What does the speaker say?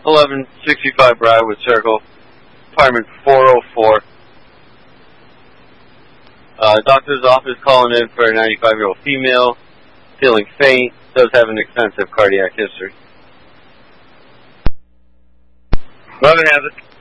1165 Briarwood Circle, apartment 404. Doctor's office calling in for a 95-year-old female, feeling faint, does have an extensive cardiac history. 11 has it.